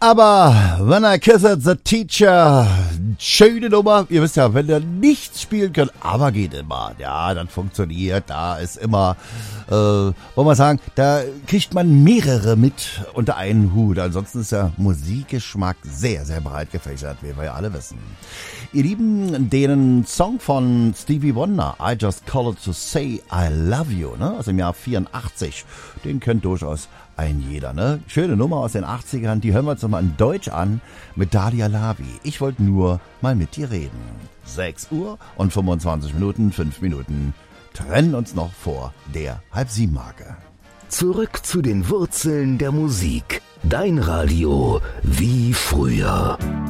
Aber When I Kissed the Teacher, schöne Nummer. Ihr wisst ja, wenn ihr nichts spielen könnt, aber geht immer. Ja, dann funktioniert. Da ist immer, wollen wir sagen, da kriegt man mehrere mit unter einen Hut. Ansonsten ist der Musikgeschmack sehr, sehr breit gefächert, wie wir ja alle wissen. Ihr Lieben, den Song von Stevie Wonder, I Just Called to Say I Love You, ne, aus dem Jahr 84, den kennt durchaus ein jeder, ne? Schöne Nummer aus den 80ern, die hören wir uns nochmal in Deutsch an mit Dalia Lavi. Ich wollte nur mal mit dir reden. 6 Uhr und 25 Minuten, 5 Minuten trennen uns noch vor der Halb-7-Marke. Zurück zu den Wurzeln der Musik. Dein Radio wie früher.